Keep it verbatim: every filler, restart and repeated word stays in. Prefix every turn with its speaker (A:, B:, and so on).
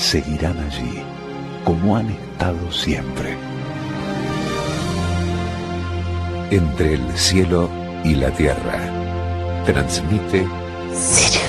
A: seguirán allí, como han estado siempre. Entre el cielo y la tierra, transmite
B: Sirius.